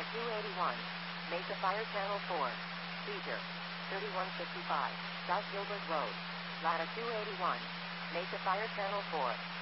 281. Mesa Fire Channel 4. Seizure. 3155. South Gilbert Road. Ladder 281. Mesa Fire Channel 4.